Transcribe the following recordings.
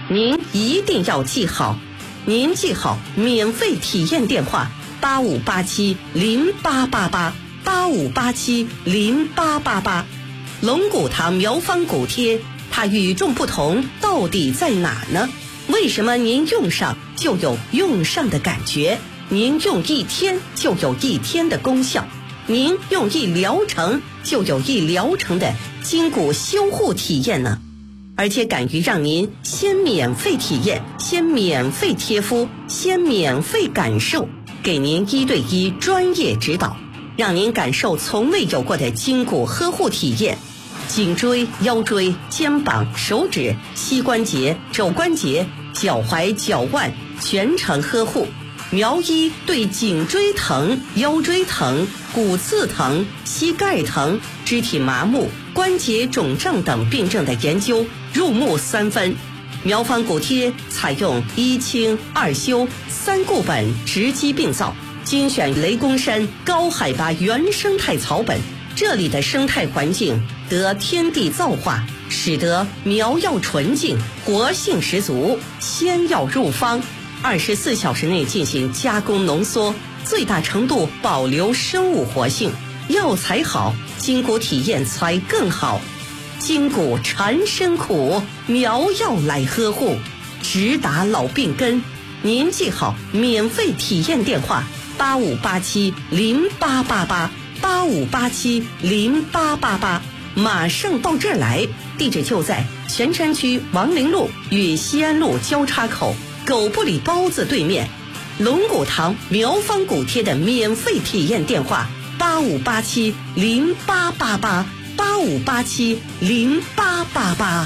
您一定要记好，您记好免费体验电话8587088885870888。龙骨堂苗方骨贴，它与众不同到底在哪呢？为什么您用上就有用上的感觉？您用一天就有一天的功效，您用一疗程就有一疗程的筋骨修护体验呢？而且敢于让您先免费体验，先免费贴敷，先免费感受，给您1对1专业指导，让您感受从未有过的筋骨呵护体验。颈椎、腰椎、肩膀、手指、膝关节、肘关节、脚踝、脚腕全程呵护。苗医对颈椎疼、腰椎疼、骨刺疼、膝盖疼、肢体麻木、关节肿胀等病症的研究入木三分。苗方骨贴采用1清2修3固本直击病灶，精选雷公山高海拔原生态草本，这里的生态环境得天地造化，使得苗药纯净，活性十足。仙药入方，24小时内进行加工浓缩，最大程度保留生物活性。药材好，筋骨体验才更好。筋骨缠身苦，苗药来呵护，直达老病根。您记好免费体验电话8587088885870888，马上到这儿来。地址就在泉山区王陵路与西安路交叉口狗不理包子对面。龙骨堂苗方骨贴的免费体验电话8587088885870888。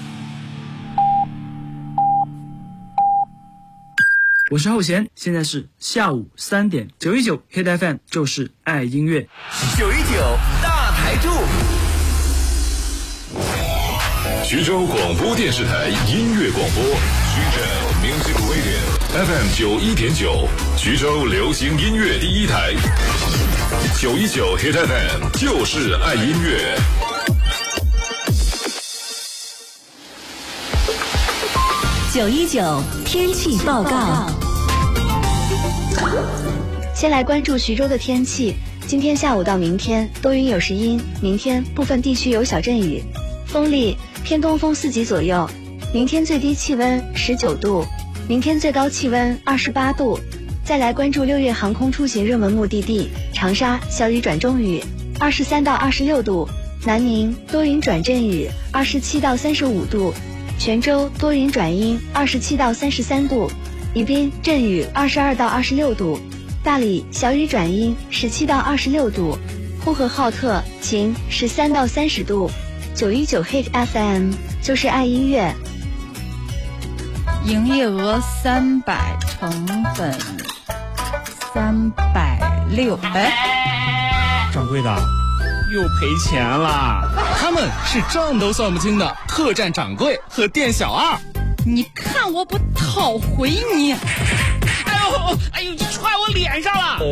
我是浩贤，现在是下午3点，919 Hit FM 就是爱音乐 ，919大台柱。 徐州广播电视台音乐广播，徐州 Music Radio FM 91.9，徐州流行音乐第一台，919 Hit FM 就是爱音乐。 919天气报告。 先来关注徐州的天气，今天下午到明天多云有时阴，明天部分地区有小阵雨，风力偏东风4级左右。明天最低气温19度，明天最高气温28度。再来关注6月航空出行热门目的地，长沙小雨转中雨，23到26度；南宁多云转阵雨，27到35度；泉州多云转阴，27到33度；宜宾阵雨22到26度；大理小雨转阴，17到26度；呼和浩特晴，13到30度。919 Hit FM 就是爱音乐。 营业额300，成本360。 掌柜的，又赔钱了。他们是账都算不清的客栈掌柜和店小二。 你看我不讨回你！ 哎呦，你踹我脸上了！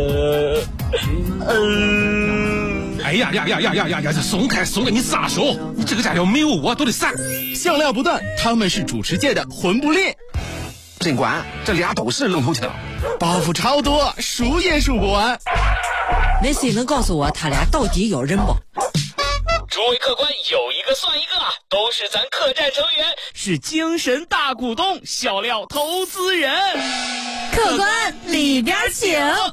哎呀，松开，你撒手！你这个家伙没有我都得散。笑料不断，他们是主持界的魂不吝。 尽管这俩都是龙头枪， 包袱超多，数也数不完。 那谁能告诉我他俩到底有人不？ 诸位客官，有一个算一个，都是咱客栈成员， 是精神大股东，笑料投资人。 客官里边请。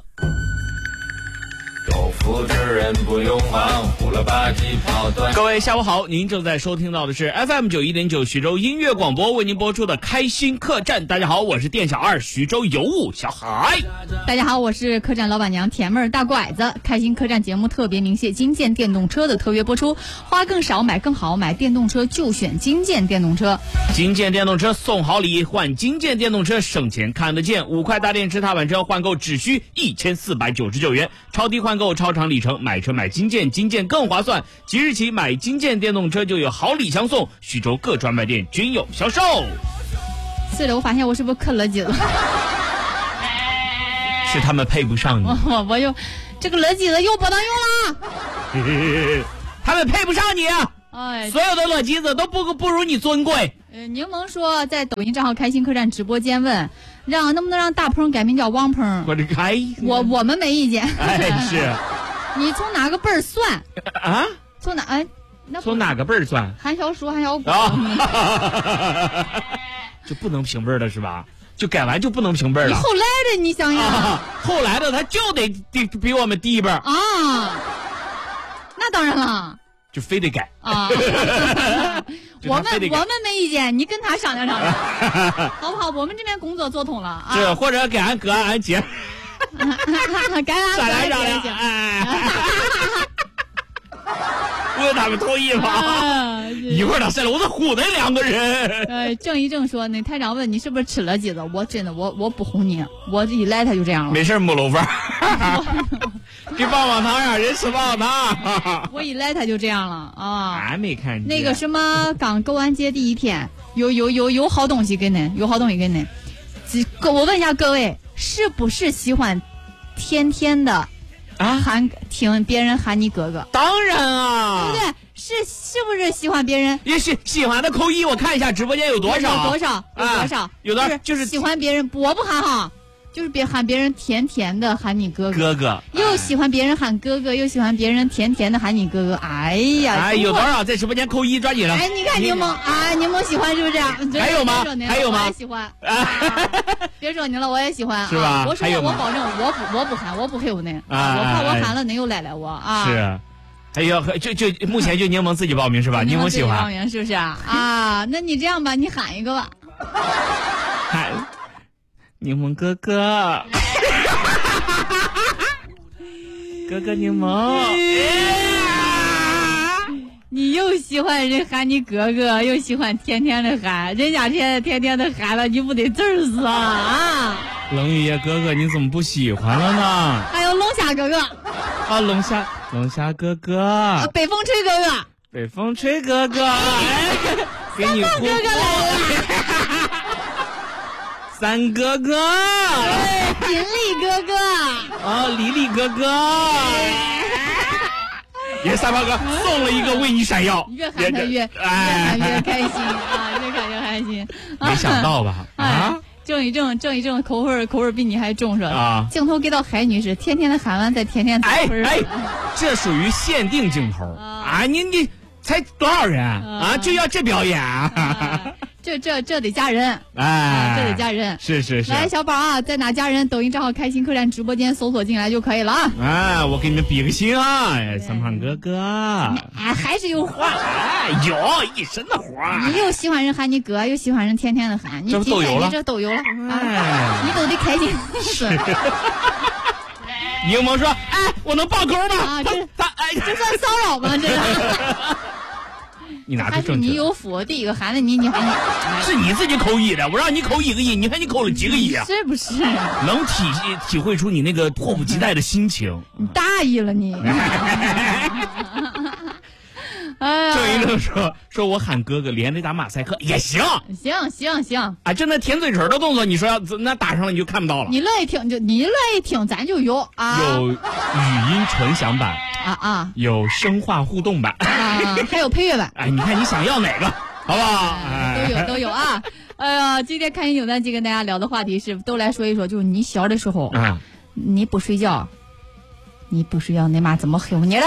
有福之人不用忙，胡了吧唧跑断。 各位下午好，您正在收听到的是 FM 91.9徐州音乐广播为您播出的开心客栈。大家好，我是店小二徐州尤物小海。 大家好，我是客栈老板娘甜妹大拐子。开心客栈节目特别鸣谢金建电动车的特约播出，花更少买更好，买电动车就选金建电动车。 金建电动车送好礼，换金建电动车省钱看得见，5块大电池踏板车换购只需1499元，超低换购超长里程，买车买金建，金建更划算。即日起买金建电动车就有好礼相送，徐州各专卖店均有销售。 是的，我发现我是不是坑了几了？ 是他们配不上你。 我又这个乐机子又不能用了。 他们配不上你啊！ 哎， 所有的乐机子都不如你尊贵。 柠檬说在抖音账号开心客栈直播间问，能不能让大鹏改名叫王鹏？ 我这开， 我们没意见。 是。 你从哪个辈儿算啊？ 从哪个辈儿算？ 含小叔含小姑。 就不能平辈儿了是吧？就改完就不能平辈儿了。 你后来的你想想， 后来的他就得比我们低一辈儿啊。那当然了。 就非得改啊！我们没意见，你跟他商量商量，好不好？我们这边工作做通了啊。 是，或者给俺哥俺姐， 改俺哥俺姐问他们同意吗？一会儿他下来，我得唬那2个人。 郑一正说，那台长问你是不是吃了鸡子？我真的我不唬你，我一来他就这样了。 没事，木楼饭。这棒棒糖让人吃棒棒糖。 我一来他就这样了啊！ 俺没看见。 那个什么，刚过完节第一天，有好东西给恁，有好东西给恁。我问一下各位，是不是喜欢天天的听别人喊你哥哥？ 当然啊， 对不对？是不是喜欢别人？ 也是喜欢的扣1，我看一下直播间有多少？ 有多少？ 有的就是喜欢别人，我不喊哈。就是别喊别人甜甜的喊你哥哥， 又喜欢别人喊哥哥，又喜欢别人甜甜的喊你哥哥。哎呀， 有多少在直播间扣1，抓紧了。 你看柠檬啊，柠檬喜欢是不是？ 还有吗？ 我也喜欢。别说你了，我也喜欢。 是吧？ 我说我保证，我不喊，我不黑我恁，我怕我喊了恁又赖我啊。 是。哎呦，就目前就柠檬自己报名是吧？柠檬喜欢。 报名是不是啊？那你这样吧，你喊一个吧。 喊。柠檬哥哥，哥哥柠檬， 你又喜欢人喊你哥哥，又喜欢甜甜的喊，人家甜甜的喊了，你不得滋死啊！ 冷雨夜哥哥，你怎么不喜欢了呢？ 还有龙虾哥哥啊，龙虾哥哥， 北风吹哥哥， 北风吹哥哥，给你哥哥来了。 三哥哥， 锦鲤哥哥， 啊，李李哥哥，也三八哥送了一个为你闪耀， 越喊他越开心啊，越看越开心。 没想到吧？啊， 郑一正口味比你还重是吧？ 啊， 镜头给到海女士，甜甜的喊完再甜甜的。 这属于限定镜头啊！你才多少人啊？就要这表演啊？ 这得加人，这得加人， 是。 来，小宝啊，在哪加人？抖音账号开心客栈直播间搜索进来就可以了啊！ 我给你们比个心啊，三胖哥哥， 还是有活， 有一身的活。 你又喜欢人喊你哥，又喜欢人甜甜的喊，你这都有了， 你都得开心。是。 柠檬说：“我能爆勾吗？” 啊，这算骚扰吗？这个。 你拿出证据。 你有福，第一个喊的你喊你， 是你自己扣1的，我让你扣1个亿，你看你扣了几个亿啊？ 是不是？ 能体会出你那个迫不及待的心情。 你大意了你。哎呀， 郑一正说我喊哥哥连着打马赛克也行， 行啊，就那舔嘴唇的动作，你说那打上了你就看不到了。 你乐意听咱就有啊， 有语音纯享版啊， 有声画互动版啊，还有配乐版。 你看你想要哪个，好不好？ 都有啊。哎呀，今天开心扭蛋机跟大家聊的话题是都来说一说，就是你小的时候啊， 你不睡觉，你妈怎么黑乎你的？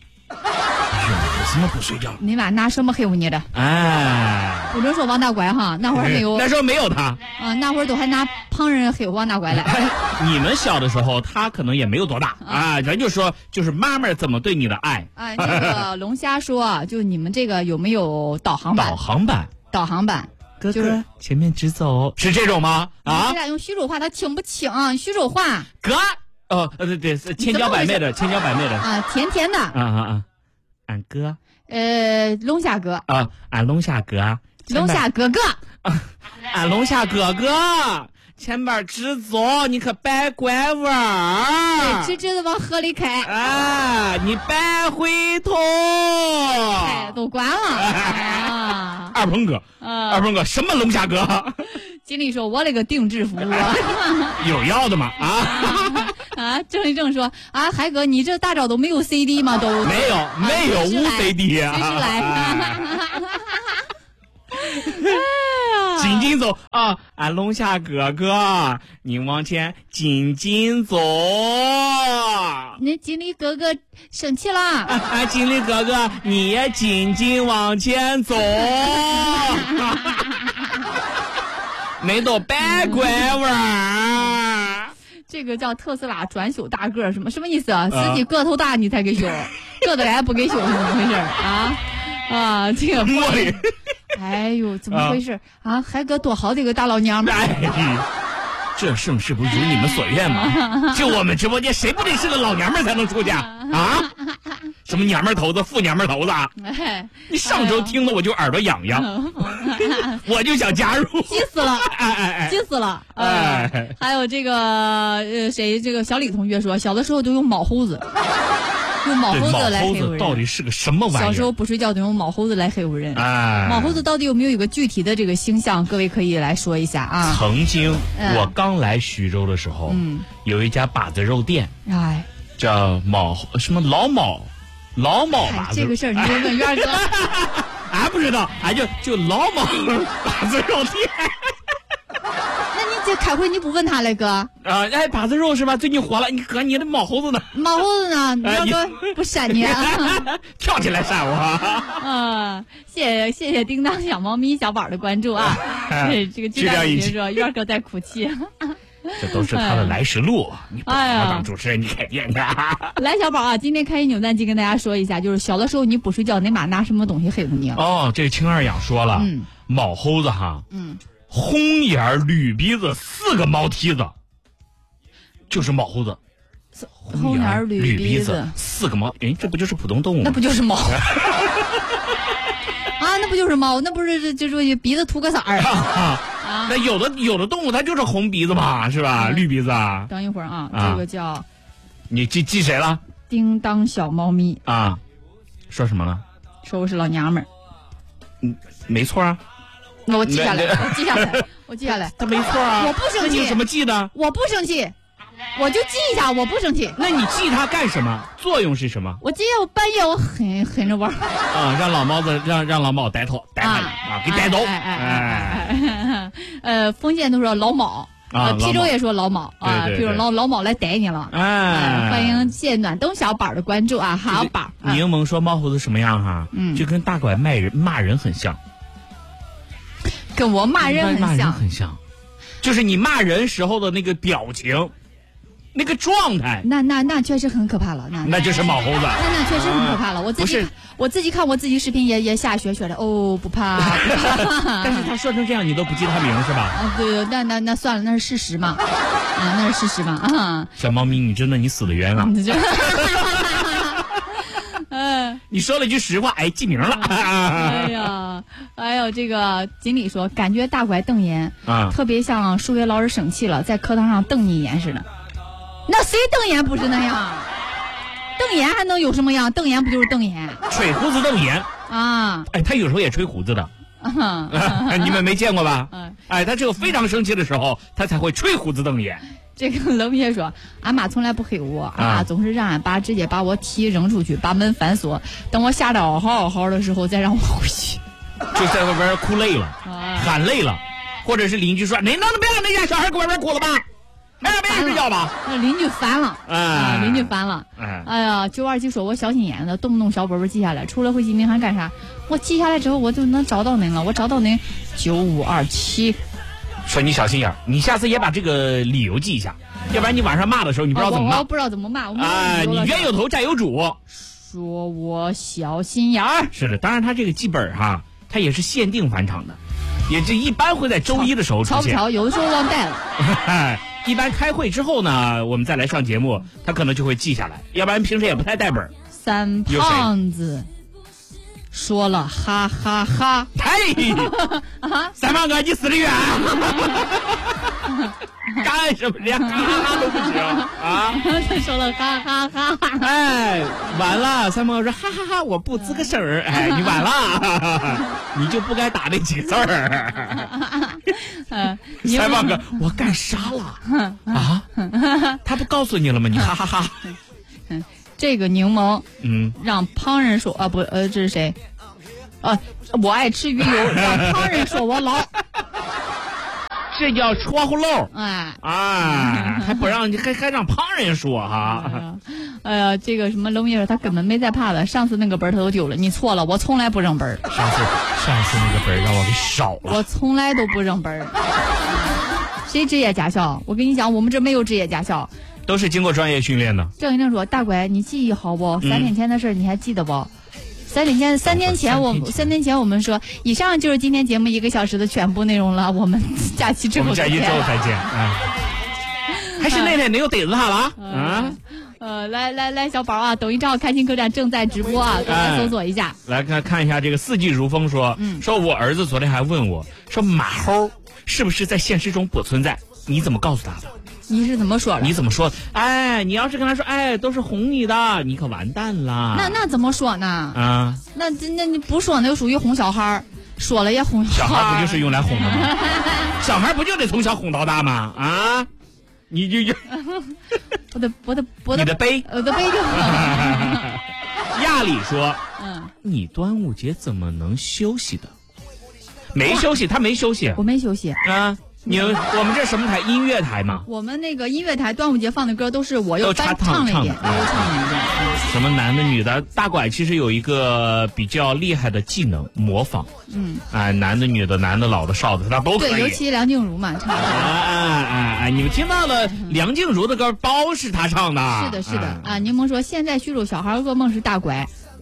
什么不睡觉？ 你妈拿什么黑乎你的？不准说王大乖哈，那会儿没有。 那时候没有他啊，那会儿都还拿旁人黑王大乖来。 你们小的时候，他可能也没有多大啊。咱就说，就是妈妈怎么对你的爱。 这个龙虾说，就你们这个有没有导航版？导航版， 哥哥前面直走，是这种吗？啊， 这俩用徐州话他听不清，徐州话。 哥，对，千娇百媚的啊，甜甜的啊。俺哥， 龙虾哥啊，俺龙虾哥， 龙虾哥哥， 俺龙虾哥哥，前边直走，你可别拐弯， 直直的往河里开， 你别回头， 都关了。 二鹏哥，什么龙虾哥？ 经理说：“我那个定制服务有要的吗？ 郑一正说：“海哥，你这大招都没有 CD 吗？都没有无 CD 啊， 随时来。” 紧紧走啊！龙虾哥哥，你往前紧紧走。 那锦鲤哥哥生气了。 锦鲤哥哥，你也紧紧往前走。没到白拐弯。 这个叫特斯拉专修大个，什么意思啊？司机个头大你才给修，个子矮不给修是怎么回事啊？这个茉莉， 哎呦，怎么回事啊？还搁多好几个大老娘们。 这盛世不如你们所愿吗？就我们直播间谁不得是个老娘们才能出去啊？什么娘们头子、富娘们头子？你上周听的我就耳朵痒痒，我就想加入， 气死了，气死了。还有这个谁？这个小李同学说，小的时候就用毛猴子。用毛猴子来黑唬人， 到底是个什么玩意儿？ 小时候不睡觉就用毛猴子来黑唬人。毛猴子到底有没有一个具体的这个形象？各位可以来说一下啊。 曾经我刚来徐州的时候，有一家把子肉店，叫什么老毛把子。 这个事儿你得问元哥。 不知道，就老毛把子肉店。 那你这开会你不问他嘞，哥？ 把子肉是吧？最近火了，你哥你的毛猴子呢？ 毛猴子呢？元哥不闪你啊？ 跳起来闪我！ 谢谢叮当小猫咪小宝的关注啊！这个剧长同学说元哥在哭泣。 这都是他的来时路，你不好当主持人，你改变的。 来，小宝啊，今天开心扭蛋机跟大家说一下，就是小的时候你不睡觉，你妈拿什么东西黑唬你？ 这个青二养说了，毛猴子哈，红眼绿鼻子4个毛蹄子，就是毛猴子。 红眼绿鼻子 4个毛，这不就是普通动物吗？ 那不就是猫？那不就是猫？那不是就是鼻子涂个色儿那有的动物它就是红鼻子嘛，是吧？绿鼻子啊。 等一会儿啊，这个叫你记谁了？ 叮当小猫咪啊，说什么了？ 说我是老娘们儿。 没错啊。 那我记下来，我记下来。 他没错啊。 我不生气。 你有什么记的？ 我不生气。我就记一下，我不生气。 那你记它干什么？作用是什么？ 我记我半夜我狠着玩让老猫子让老猫逮它给逮走。 封建都说老猫皮州也说老猫比如老猫来逮你了。欢迎谢暖冬小宝的关注啊，好宝。 柠檬说猫猴子什么样哈？就跟大拐骂人很像， 跟我骂人很像，就是你骂人时候的那个表情。那个状态， 那确实很可怕了， 那就是毛猴子， 那确实很可怕了。我自己看我自己视频也吓血的。不怕。 但是他说成这样，你都不记他名是吧？ 对，那算了，那是事实嘛。那是事实嘛。 小猫咪，你死的冤啊！你说了一句实话，记名了。 哎呦，这个锦鲤说，感觉大拐瞪眼特别像数学老师生气了，在课堂上瞪你一眼似的。那谁瞪眼不是那样？瞪眼还能有什么样？瞪眼不就是瞪眼？ 吹胡子瞪眼啊！ 他有时候也吹胡子的。你们没见过吧？他只有非常生气的时候，他才会吹胡子瞪眼。 这个冷皮说，俺妈从来不黑我，俺妈总是让俺爸直接把我踢扔出去，把门反锁，等我吓得嗷嚎的时候再让我回去。 就在外边哭累了，喊累了，或者是邻居说：“你能别让那家小孩搁外边哭了吧？”别睡觉吧。 邻居烦了，邻居烦了。哎呀，927说，我小心眼的，动不动小本本记下来，除了回记名还干啥？我记下来之后，我就能找到您了。我找到您9527。 说你小心眼，你下次也把这个理由记一下，要不然你晚上骂的时候你不知道怎么骂。 我不知道怎么骂。 你冤有头债有主。 说我小心眼儿。 是的，当然他这个记本哈，他也是限定返场的，也就一般会在周一的时候出现。 有的时候忘带了。 一般开会之后呢，我们再来上节目，他可能就会记下来，要不然平时也不太带本。 三胖子说了哈哈哈。 三胖哥，你死得远。干什么呀？哈哈都不行啊！ 他说了哈哈哈。 完了，三胖哥说哈哈哈，我不吱个声儿。你完了，你就不该打那几个字儿。三胖哥，我干啥了啊？他不告诉你了吗？你哈哈哈。 这个柠檬，让旁人说啊不，这是谁？我爱吃鱼油，让旁人说我老。 这叫戳呼漏。 哎， 还不让还让旁人说哈。 这个什么龙爷他根本没在怕的，上次那个本他都丢了，你错了，我从来不扔本。 上次那个本让我给烧了。 我从来都不扔本。谁职业驾校？我跟你讲，我们这没有职业驾校， 都是经过专业训练的。 郑医生说：“大乖，你记忆好不？3天前的事你还记得不？3年前我们说，以上就是今天节目1个小时的全部内容了。我们假期之后再见。 还是那天你又逮着他了来，小宝啊，抖音账号开心客栈正在直播啊，大家搜索一下。 来看一下这个四季如风说，说我儿子昨天还问我说马猴是不是在现实中不存在？你怎么告诉他的？ 你是怎么说的？ 你怎么说？哎，你要是跟他说，哎，都是哄你的，你可完蛋了。 那怎么说呢？那你不说那就属于哄小孩，说了也哄小孩不就是用来哄的吗？小孩不就得从小哄到大吗？你就我的杯就亚里说，你端午节怎么能休息的？没休息，他没休息， 我没休息我们这什么台？音乐台吗？ 我们那个音乐台端午节放的歌都是我又唱了一遍， 什么男的女的？大拐其实有一个比较厉害的技能，模仿。男的女的，男的老的少的，他都可以。 对，尤其梁静茹嘛，唱的。 你们听到了梁静茹的歌，包是他唱的。是的。柠檬说，现在虚辱小孩噩梦是大拐，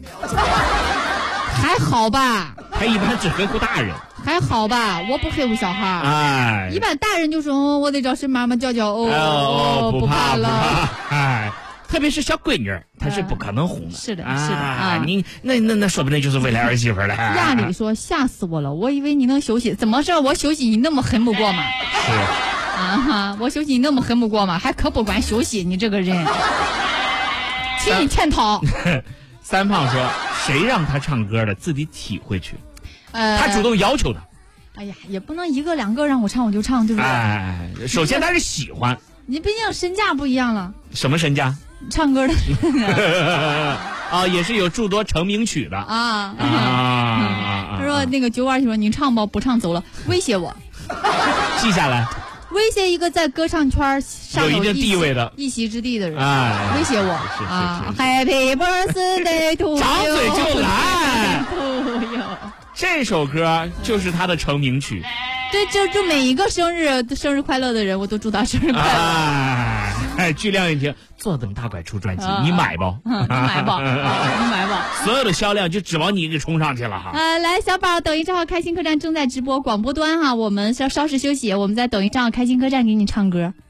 还好吧？ 他一般只黑乎大人。 还好吧，我不黑乎小孩。一般大人就说我得找沈妈妈教不怕了。 特别是小闺女，她是不可能哄的。 是的你那说不定就是未来儿媳妇了。 亚里说吓死我了，我以为你能休息，怎么着我休息你那么狠不过吗？ 是我休息你那么狠不过吗？还可不管休息，你这个人，请你潜逃。 三胖说，谁让他唱歌的，自己体会去。他主动要求的。 哎呀，也不能1个2个让我唱我就唱，对不对？ 首先他是喜欢。 你毕竟身价不一样了。 什么身价？ 唱歌的。 也是有诸多成名曲的。 他说那个928说你唱吧，不唱走了，威胁我。 记下来。 威胁一个在歌唱圈上有一定地位的一席之地的人，威胁我Happy birthday to you， 张嘴就来。这首歌就是他的成名曲。 对，就每一个生日快乐的人，我都祝他生日快乐。 巨亮一听，坐等大拐出专辑，你买吧， 你买吧， 所有的销量就指望你给冲上去了哈。 来，小宝，抖音账号开心客栈正在直播，广播端哈，我们稍事休息，我们在抖音账号开心客栈给你唱歌。